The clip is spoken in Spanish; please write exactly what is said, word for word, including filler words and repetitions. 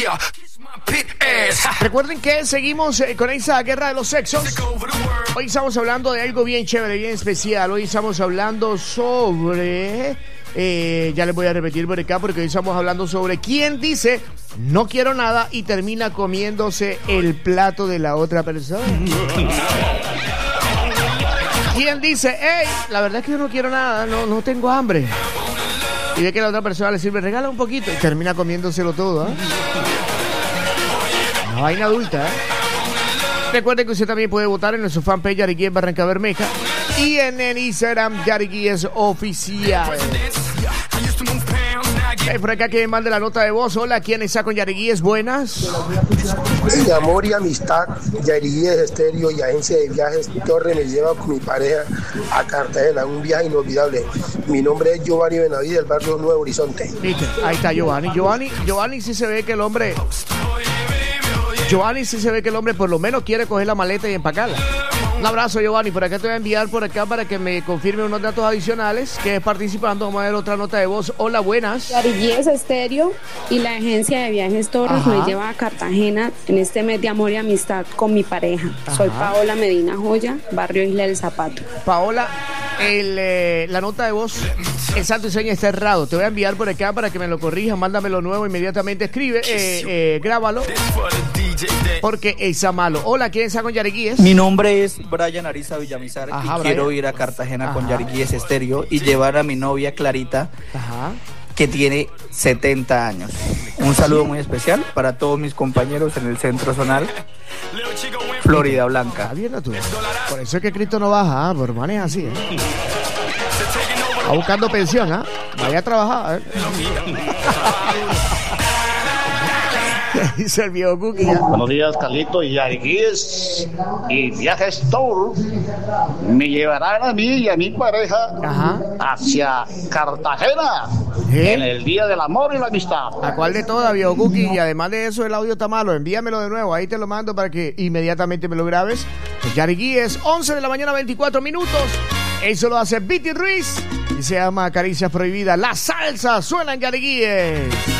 Recuerden que seguimos eh, con esa guerra de los sexos. Hoy estamos hablando de algo bien chévere, bien especial. Hoy estamos hablando sobre... Eh, ya les voy a repetir por acá porque hoy estamos hablando sobre quién dice no quiero nada y termina comiéndose el plato de la otra persona. ¿Quién dice, hey, la verdad es que yo no quiero nada, no, no tengo hambre? Y ve que la otra persona le sirve, regala un poquito y termina comiéndoselo todo, ¿eh? Una vaina adulta, ¿eh? Recuerden que usted también puede votar en nuestro fanpage Yariquíes Barranca Bermeja y en el Instagram Yariquíes Oficial. Hay por acá que mande la nota de voz. Hola, ¿quién está con Yariquíes? Buenas. En amor y amistad, Yariquíes Estéreo y Agencia de Viajes Torre me lleva con mi pareja a Cartagena, un viaje inolvidable. Mi nombre es Giovanni Benavides, del barrio Nuevo Horizonte. ¿Viste? Ahí está Giovanni. Giovanni, Giovanni sí se ve que el hombre... Giovanni sí se ve que el hombre por lo menos quiere coger la maleta y empacarla. Un abrazo, Giovanni. Por acá te voy a enviar por acá para que me confirme unos datos adicionales. Que es participando. Vamos a ver otra nota de voz. Hola, buenas. Yariquíes Estéreo y la agencia de viajes Torres Ajá. me lleva a Cartagena en este mes de amor y amistad con mi pareja. Ajá. Soy Paola Medina Joya, barrio Isla del Zapato. Paola, el, eh, la nota de voz, el santo y seña está errado. Te voy a enviar por acá para que me lo corrijas. Mándamelo nuevo inmediatamente. Escribe, eh, eh, grábalo. Porque está malo. Hola, ¿quién está con Yariquíes? Mi nombre es Brian Ariza Villamizar Ajá, y Brian. Quiero ir a Cartagena Ajá. con Yariquíes Estéreo y llevar a mi novia Clarita, Ajá. que tiene setenta años. Un saludo muy especial para todos mis compañeros en el Centro Zonal Florida Blanca. Ah, bien, tú. Por eso es que Cristo no baja, ¿eh? Por man es así, ¿eh? Está buscando pensión, ¿ah? ¿eh? Vaya a trabajar, ¿eh? Dice el viejo Cookie. Buenos días, Carlito y Yariquíes y Viajes Tour me llevarán a mí y a mi pareja Ajá. hacia Cartagena ¿Eh? en el Día del Amor y la Amistad. ¿A cuál de todas, viejo Cookie? Y además de eso, el audio está malo. Envíamelo de nuevo, ahí te lo mando para que inmediatamente me lo grabes. Yariquíes, once de la mañana, veinticuatro minutos. Eso lo hace Viti Ruiz y se llama Caricias Prohibidas. La salsa suena en Yariquíes.